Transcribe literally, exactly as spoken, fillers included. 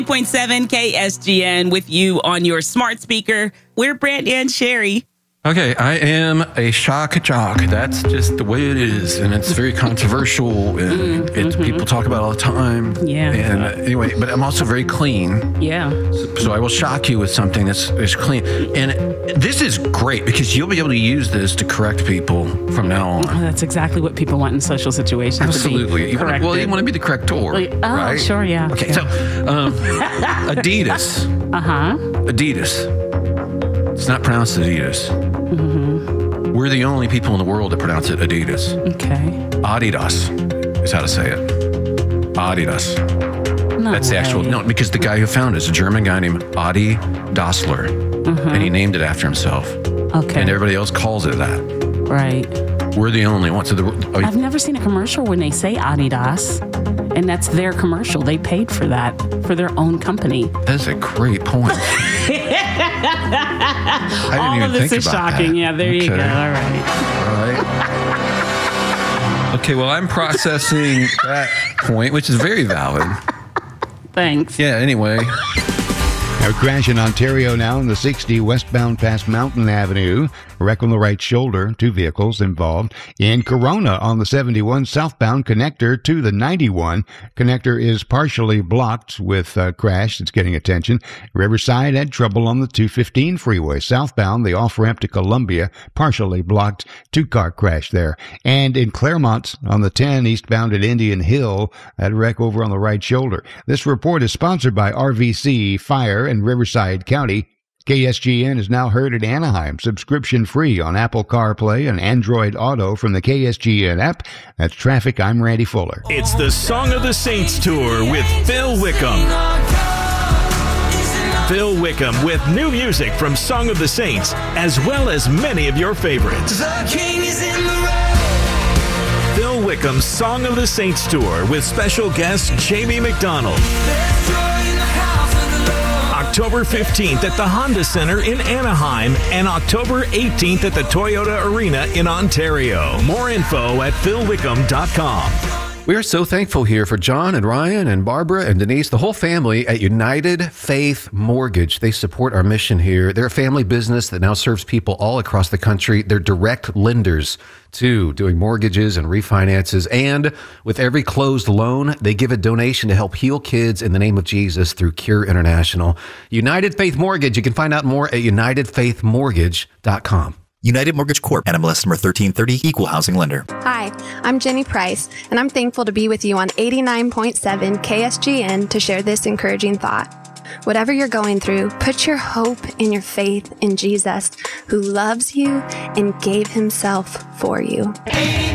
point seven K S G N with you on your smart speaker. We're Brant and Sherry. Okay, I am a shock jock. That's just the way it is, and it's very controversial, and mm, it's, mm-hmm. people talk about it all the time. Yeah. And uh, anyway, but I'm also very clean. Yeah. So, so I will shock you with something that's, that's clean. And this is great because you'll be able to use this to correct people from now on. Oh, that's exactly what people want in social situations. Absolutely. You wanna, well, you want to be the corrector, like, oh, right? Sure, yeah. Okay, yeah. so um, Adidas. Uh-huh. Adidas. It's not pronounced Adidas. Mm-hmm. We're the only people in the world that pronounce it Adidas. Okay. Adidas is how to say it. Adidas. No That's way. the actual, no, because the guy who founded it is a German guy named Adi Dassler. Mm-hmm. And he named it after himself. Okay. And everybody else calls it that. Right. We're the only ones. So the, I mean, I've never seen a commercial when they say Adidas, and that's their commercial. They paid for that, for their own company. That's a great point. I didn't All even of this think is about shocking. that. Yeah, there you Okay. go. All right. All right. Okay, well, I'm processing that point, which is very valid. Thanks. Yeah, anyway. A crash in Ontario now in the sixty westbound past Mountain Avenue. Wreck on the right shoulder. Two vehicles involved. In Corona on the seventy-one southbound connector to the ninety-one. Connector is partially blocked with a crash that's getting attention. Riverside had trouble on the two fifteen freeway. Southbound, the off-ramp to Columbia, partially blocked. Two-car crash there. And in Claremont on the ten eastbound at Indian Hill, that wreck over on the right shoulder. This report is sponsored by R V C Fire in Riverside County. K S G N is now heard in Anaheim, subscription free on Apple CarPlay and Android Auto from the K S G N app. That's traffic. I'm Randy Fuller. It's the Song of the Saints Tour with Phil Wickham. Phil Wickham with new music from Song of the Saints, as well as many of your favorites. The king is in the road. Phil Wickham's Song of the Saints Tour with special guest Jamie McDonald. There's joy in the house of the Lord. October fifteenth at the Honda Center in Anaheim and October eighteenth at the Toyota Arena in Ontario. More info at phil wickham dot com. We are so thankful here for John and Ryan and Barbara and Denise, the whole family at United Faith Mortgage. They support our mission here. They're a family business that now serves people all across the country. They're direct lenders too, doing mortgages and refinances. And with every closed loan, they give a donation to help heal kids in the name of Jesus through Cure International. United Faith Mortgage. You can find out more at united faith mortgage dot com. United Mortgage Corp. N M L S number thirteen thirty, Equal Housing Lender. Hi, I'm Jenny Price, and I'm thankful to be with you on eighty-nine point seven K S G N to share this encouraging thought. Whatever you're going through, put your hope and your faith in Jesus, who loves you and gave himself for you.